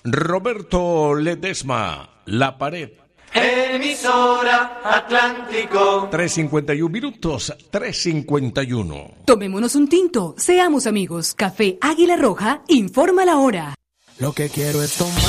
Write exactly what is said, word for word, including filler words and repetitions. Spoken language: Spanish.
Roberto Ledesma, La Pared. Emisora Atlántico. tres cincuenta y uno minutos, tres cincuenta y uno. Tomémonos un tinto, seamos amigos. Café Águila Roja informa la hora. Lo que quiero es tomar.